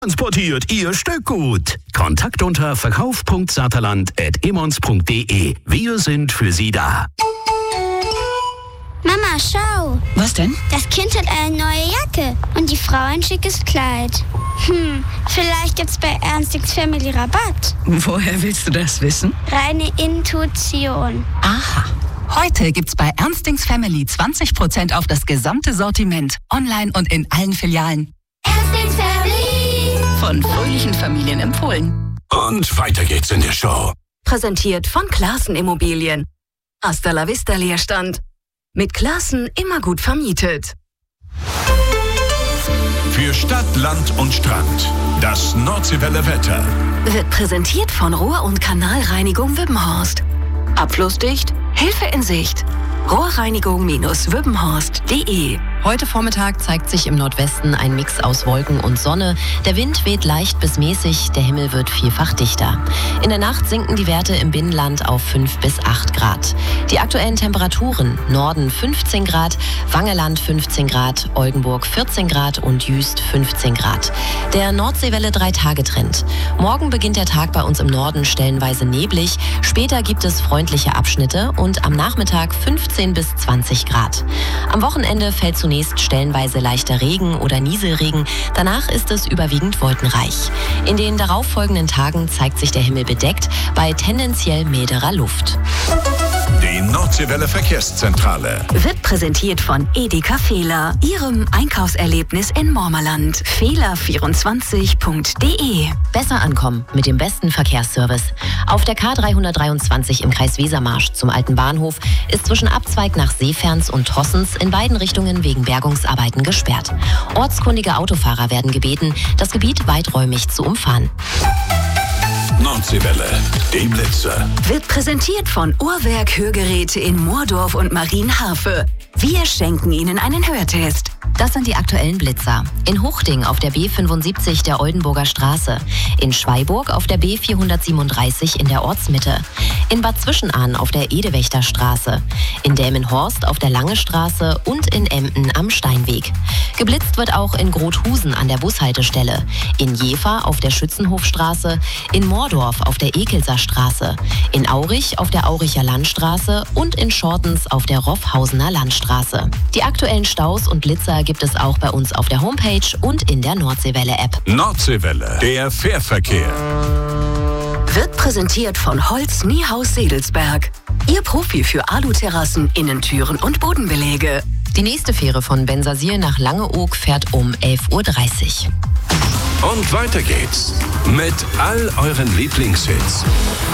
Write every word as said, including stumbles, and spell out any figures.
Transportiert Ihr Stück gut. Kontakt unter verkauf punkt saterland at emons punkt de. Wir sind für Sie da. Mama, schau. Was denn? Das Kind hat eine neue Jacke und die Frau ein schickes Kleid. Hm, vielleicht gibt's bei Ernstings Family Rabatt. Woher willst du das wissen? Reine Intuition. Aha. Heute gibt's bei Ernstings Family zwanzig Prozent auf das gesamte Sortiment. Online und in allen Filialen. Ernstings Family. Von fröhlichen Familien empfohlen. Und weiter geht's in der Show. Präsentiert von Classen Immobilien. Hasta la vista Leerstand. Mit Classen immer gut vermietet. Für Stadt, Land und Strand. Das Nordseewelle Wetter. Wird präsentiert von Rohr- und Kanalreinigung Wübbenhorst. Abflussdicht, Hilfe in Sicht. Rohrreinigung Wübbenhorst punkt de. Heute Vormittag zeigt sich im Nordwesten ein Mix aus Wolken und Sonne. Der Wind weht leicht bis mäßig, der Himmel wird vielfach dichter. In der Nacht sinken die Werte im Binnenland auf fünf bis acht Grad. Die aktuellen Temperaturen: Norden fünfzehn Grad, Wangeland fünfzehn Grad, Oldenburg vierzehn Grad und Jüst fünfzehn Grad. Der Nordseewelle drei-Tage-Trend. Morgen beginnt der Tag bei uns im Norden stellenweise neblig, später gibt es freundliche Abschnitte und am Nachmittag fünfzehn bis zwanzig Grad. Am Wochenende fällt zunächst stellenweise leichter Regen oder Nieselregen, danach ist es überwiegend wolkenreich. In den darauffolgenden Tagen zeigt sich der Himmel bedeckt bei tendenziell milderer Luft. Die Nordseewelle Verkehrszentrale. Wird präsentiert von Edeka Fehler, Ihrem Einkaufserlebnis in Mormerland. Fehler vierundzwanzig punkt de. Besser ankommen mit dem besten Verkehrsservice. Auf der K dreihundertdreiundzwanzig im Kreis Wesermarsch zum Alten Bahnhof ist zwischen Abzweig nach Seeferns und Trossens in beiden Richtungen wegen Bergungsarbeiten gesperrt. Ortskundige Autofahrer werden gebeten, das Gebiet weiträumig zu umfahren. Nordseewelle, die Blitze. Wird präsentiert von Uhrwerk Hörgeräte in Moordorf und Marienharfe. Wir schenken Ihnen einen Hörtest. Das sind die aktuellen Blitzer. In Huchting auf der B fünfundsiebzig der Oldenburger Straße. In Schweiburg auf der B vierhundertsiebenunddreißig in der Ortsmitte. In Bad Zwischenahn auf der Edewächter Straße. In Delmenhorst auf der Lange Straße und in Emden am Steinweg. Geblitzt wird auch in Grothusen an der Bushaltestelle. In Jever auf der Schützenhofstraße. In Moordorf auf der Ekelser Straße. In Aurich auf der Auricher Landstraße und in Schortens auf der Roffhausener Landstraße. Die aktuellen Staus und Blitzer gibt es auch bei uns auf der Homepage und in der Nordseewelle-App. Nordseewelle, der Fährverkehr. Wird präsentiert von Holz Niehaus Sedelsberg. Ihr Profi für Aluterrassen, Innentüren und Bodenbeläge. Die nächste Fähre von Bensersier nach Langeoog fährt um elf Uhr dreißig. Und weiter geht's mit all euren Lieblingshits.